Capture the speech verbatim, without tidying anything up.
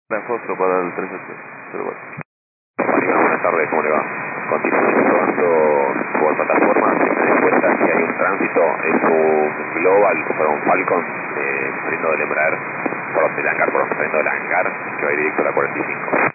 La foto para el tres siete cero cuatro. María, buenas tardes, ¿cómo le va? Continúe probando por plataforma, tengan en cuenta que hay un tránsito, es un Global, para un Falcon, eh, saliendo del Embraer, por el hangar, por saliendo del hangar, que va directo a la cuarenta y cinco.